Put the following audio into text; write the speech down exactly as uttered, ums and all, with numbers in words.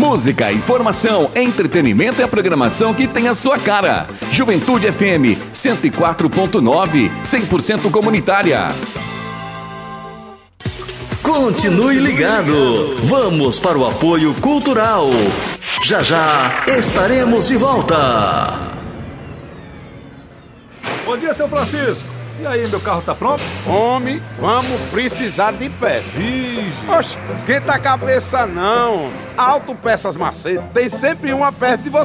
Música, informação, entretenimento e a programação que tem a sua cara. Juventude F M cento e quatro ponto nove, cem por cento comunitária. Continue ligado. Vamos para o apoio cultural. Já já estaremos de volta. Bom dia, seu Francisco. E aí, meu carro tá pronto? Homem, vamos precisar de peça. Vige. Oxe, esquenta a cabeça não. Auto Peças Macedo tem sempre uma perto de você.